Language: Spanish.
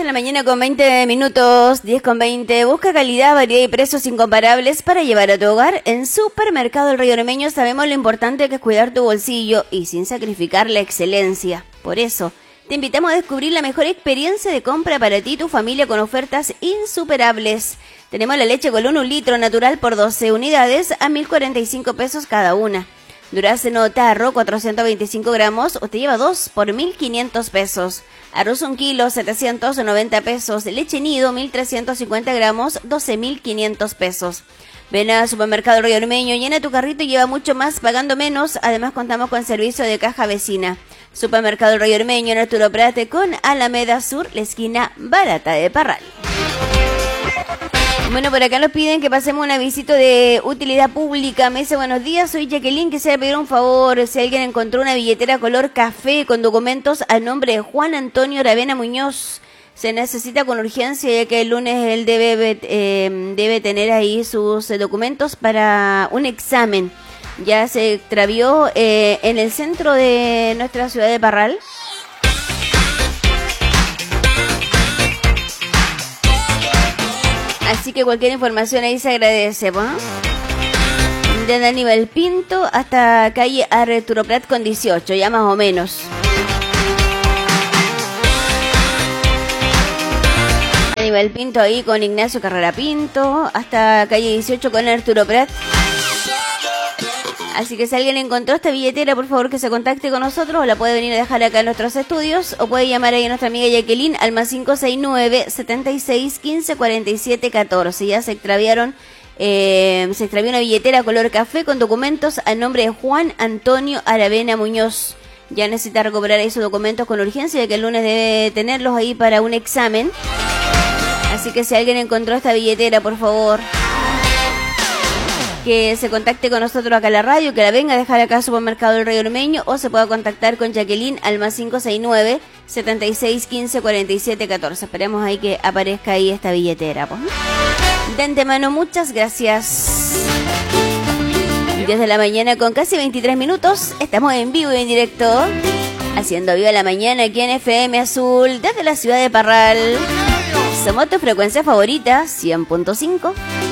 la mañana con 20 minutos, 10 con 20. Busca calidad, variedad y precios incomparables para llevar a tu hogar. En Supermercado El Río Ormeño sabemos lo importante que es cuidar tu bolsillo y sin sacrificar la excelencia. Por eso, te invitamos a descubrir la mejor experiencia de compra para ti y tu familia con ofertas insuperables. Tenemos la leche Colón 1 litro natural por 12 unidades a 1.045 pesos cada una. Durazno tarro 425 gramos o te lleva 2 por 1.500 pesos. Arroz 1 kilo 790 pesos. Leche nido 1.350 gramos 12.500 pesos. Ven a Supermercado Río Ormeño, llena tu carrito y lleva mucho más pagando menos. Además contamos con servicio de caja vecina. Supermercado Río Ormeño en Arturo Prat con Alameda Sur, la esquina barata de Parral. Bueno, por acá nos piden que pasemos una visita de utilidad pública. Me dice, buenos días, soy Jacqueline, quisiera pedir un favor. Si alguien encontró una billetera color café con documentos a nombre de Juan Antonio Aravena Muñoz, se necesita con urgencia, ya que el lunes él debe tener ahí sus documentos para un examen. Ya se extravió en el centro de nuestra ciudad de Parral. Así que cualquier información ahí se agradece, ¿no? Desde Aníbal Pinto hasta calle Arturo Prat con 18, ya más o menos. Aníbal Pinto ahí con Ignacio Carrera Pinto, hasta calle 18 con Arturo Prat. Así que si alguien encontró esta billetera, por favor que se contacte con nosotros, o la puede venir a dejar acá en nuestros estudios, o puede llamar ahí a nuestra amiga Jacqueline al más 569-7615-4714. Ya se extravió una billetera color café con documentos a nombre de Juan Antonio Aravena Muñoz. Ya necesita recuperar esos documentos con urgencia, ya que el lunes debe tenerlos ahí para un examen. Así que si alguien encontró esta billetera, por favor, que se contacte con nosotros acá en la radio, que la venga a dejar acá a Supermercado El Río Ormeño, o se pueda contactar con Jacqueline al más 569-7615-4714. Esperemos ahí que aparezca ahí esta billetera, pues. De antemano, muchas gracias. 10 de la mañana con casi 23 minutos. Estamos en vivo y en directo, haciendo viva la mañana aquí en FM Azul, desde la ciudad de Parral. Somos tu frecuencia favorita, 100.5.